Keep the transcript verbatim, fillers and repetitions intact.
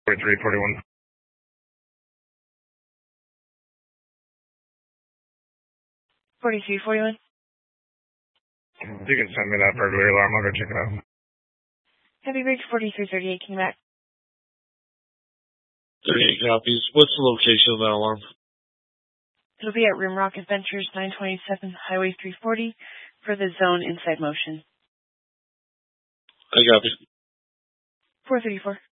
forty-three forty-one. forty-three forty-one. You can send me that burglary alarm. I'll go check it out. Heavy Bridge forty-three thirty-eight, came back. thirty-eight copies. What's the location of that alarm? It'll be at Rimrock Adventures, nine twenty-seven Highway three forty, for the zone inside motion. I copy. four thirty-four.